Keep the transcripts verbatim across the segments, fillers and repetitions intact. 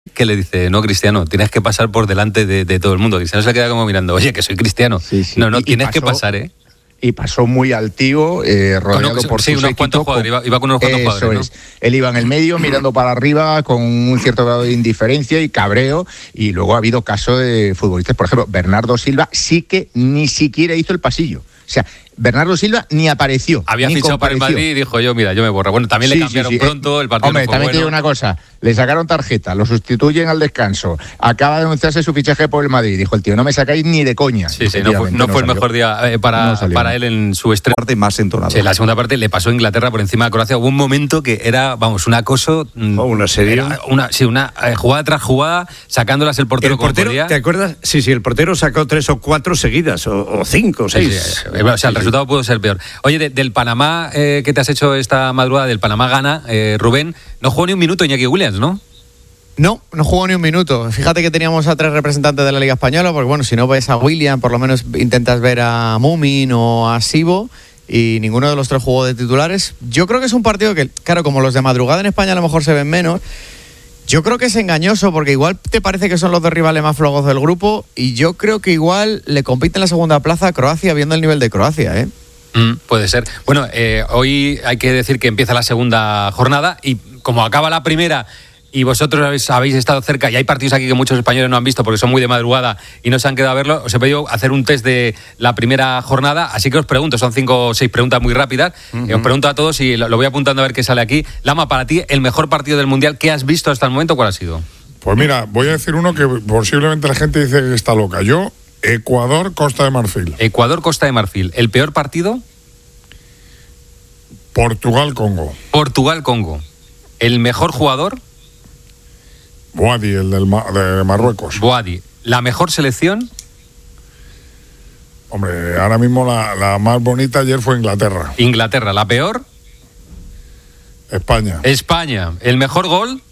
que le dice, no, Cristiano, tienes que pasar por delante de, de todo el mundo. Cristiano se queda como mirando, oye, que soy Cristiano. Sí, sí. No, no, y, tienes y pasó, que pasar, ¿eh? Y pasó muy altivo, eh, rodeado con, por sí, su unos séquito, cuantos jugadores, iba, iba con unos cuantos eso jugadores, es. ¿no? Él iba en el medio, mirando para arriba, con un cierto grado de indiferencia y cabreo, y luego ha habido casos de futbolistas, por ejemplo, Bernardo Silva sí que ni siquiera hizo el pasillo. O sea, Bernardo Silva ni apareció. Había ni fichado para el Madrid y dijo yo, mira, yo me borro. Bueno, también sí, le cambiaron sí, sí. pronto, el partido Hombre, no fue también bueno. te digo una cosa, le sacaron tarjeta, lo sustituyen al descanso, acaba de anunciarse su fichaje por el Madrid. Dijo el tío, no me sacáis ni de coña. Sí, sí, no fue, no no fue el mejor día eh, para, no para él en su estreno. Parte más entonada. Sí, la segunda parte le pasó a Inglaterra por encima de Croacia. Hubo un momento que era, vamos, un acoso. Oh, una serie. Una, sí, una eh, jugada tras jugada, sacándolas el portero. El portero, como podía. ¿te acuerdas? Sí, sí, el portero sacó tres o cuatro seguidas, o, o cinco, o seis. Sí, sí, o sea, el sí, resultado sí. pudo ser peor. Oye, de, del Panamá eh, que te has hecho esta madrugada, del Panamá-Ghana, eh, Rubén, no jugó ni un minuto Iñaki Williams, ¿no? No, no jugó ni un minuto. Fíjate que teníamos a tres representantes de la Liga Española, porque bueno, si no ves a William, por lo menos intentas ver a Mumin o a Sibo, y ninguno de los tres jugó de titulares. Yo creo que es un partido que, claro, como los de madrugada en España a lo mejor se ven menos, yo creo que es engañoso, porque igual te parece que son los dos rivales más flojos del grupo, y yo creo que igual le compite en la segunda plaza a Croacia, viendo el nivel de Croacia, ¿eh? Mm, puede ser. Bueno, eh, hoy hay que decir que empieza la segunda jornada y como acaba la primera y vosotros habéis, habéis estado cerca y hay partidos aquí que muchos españoles no han visto porque son muy de madrugada y no se han quedado a verlo, os he pedido hacer un test de la primera jornada, así que os pregunto, son cinco o seis preguntas muy rápidas, uh-huh. eh, os pregunto a todos y lo, lo voy apuntando a ver qué sale aquí. Lama, para ti, el mejor partido del Mundial que has visto hasta el momento, ¿cuál ha sido? Pues mira, voy a decir uno que posiblemente la gente dice que está loca. Yo, Ecuador, Costa de Marfil. Ecuador, Costa de Marfil. ¿El peor partido? Portugal, Congo. Portugal, Congo. ¿El mejor jugador? Boadi, el del Ma- de Marruecos. Boadi. ¿La mejor selección? Hombre, ahora mismo la, la más bonita ayer fue Inglaterra. Inglaterra. ¿La peor? España. España. ¿El mejor gol?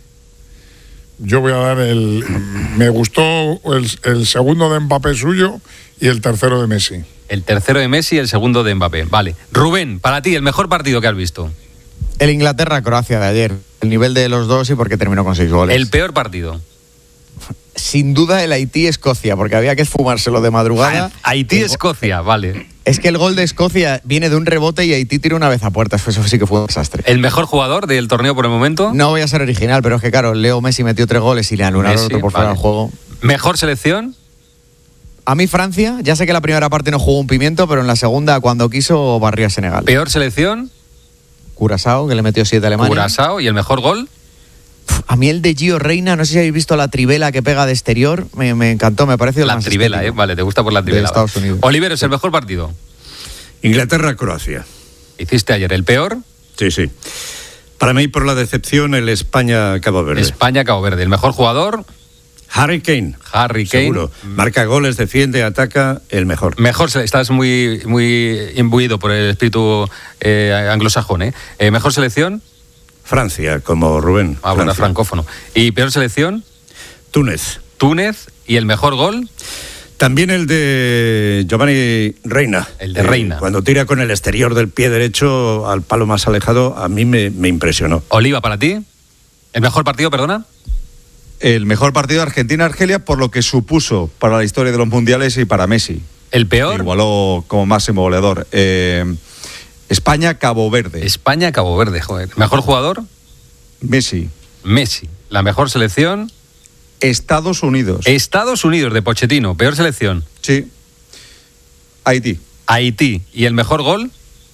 Yo voy a dar el... Me gustó el, el segundo de Mbappé suyo y el tercero de Messi. El tercero de Messi y el segundo de Mbappé. Vale. Rubén, para ti, el mejor partido que has visto. El Inglaterra-Croacia de ayer. El nivel de los dos y porque terminó con seis goles. El peor partido. Sin duda el Haití-Escocia, porque había que esfumárselo de madrugada. Haití-Escocia, vale. Es que el gol de Escocia viene de un rebote y Haití tira una vez a puerta. Eso sí que fue un desastre. ¿El mejor jugador del torneo por el momento? No voy a ser original, pero es que claro, Leo Messi metió tres goles y le anularon otro por fuera del juego. ¿Mejor selección? A mí Francia, ya sé que la primera parte no jugó un pimiento, pero en la segunda, cuando quiso, barrió a Senegal. ¿Peor selección? Curazao, que le metió siete a Alemania. Curazao, ¿y el mejor gol? A mí el de Gio Reina, no sé si habéis visto la trivela que pega de exterior, me, me encantó, me parece la trivela, eh, vale, te gusta por la trivela. De Estados Unidos. Oliveros, el mejor partido. Inglaterra-Croacia. ¿Hiciste ayer el peor? Sí, sí. Para mí, por la decepción, el España-Cabo Verde. España-Cabo Verde. ¿El mejor jugador? Harry Kane. Harry Kane. Seguro. Marca goles, defiende, ataca, el mejor. Mejor, estás muy, muy imbuido por el espíritu eh, anglosajón, ¿eh? ¿eh? ¿Mejor selección? Francia, como Rubén. Ah, bueno, francófono. ¿Y peor selección? Túnez. Túnez. ¿Y el mejor gol? También el de Giovanni Reina. El de Reina. Eh, cuando tira con el exterior del pie derecho al palo más alejado, a mí me, me impresionó. Oliva, ¿para ti? ¿El mejor partido, perdona? El mejor partido de Argentina-Argelia por lo que supuso para la historia de los mundiales y para Messi. ¿El peor? Igualó como máximo goleador. Eh, España-Cabo Verde. España-Cabo Verde, joder. ¿Mejor jugador? Messi. Messi. ¿La mejor selección? Estados Unidos. Estados Unidos, de Pochettino. ¿Peor selección? Sí. Haití. Haití. ¿Y el mejor gol?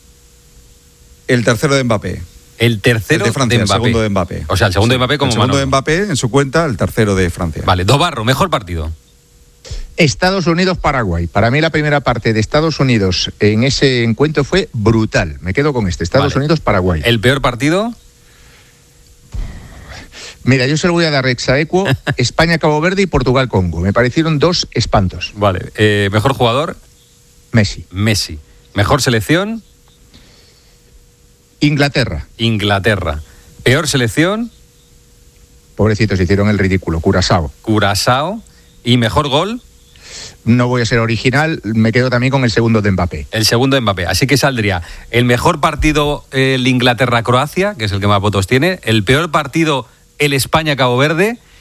El tercero de Mbappé. El tercero el de Francia, de Mbappé. El segundo de Mbappé. O sea, el segundo sí. de Mbappé como El segundo mano. de Mbappé en su cuenta, el tercero de Francia. Vale, Dobarro, mejor partido. Estados Unidos-Paraguay. Para mí la primera parte de Estados Unidos en ese encuentro fue brutal. Me quedo con este, Estados vale. Unidos-Paraguay. ¿El peor partido? Mira, yo se lo voy a dar exaequo, España-Cabo Verde y Portugal-Congo. Me parecieron dos espantos. Vale. Eh, ¿Mejor jugador? Messi. Messi. ¿Mejor selección? Inglaterra. Inglaterra. ¿Peor selección? Pobrecitos, hicieron el ridículo. Curazao. Curazao. ¿Y mejor gol? No voy a ser original, me quedo también con el segundo de Mbappé. El segundo de Mbappé. Así que saldría el mejor partido el Inglaterra-Croacia, que es el que más votos tiene, el peor partido el España-Cabo Verde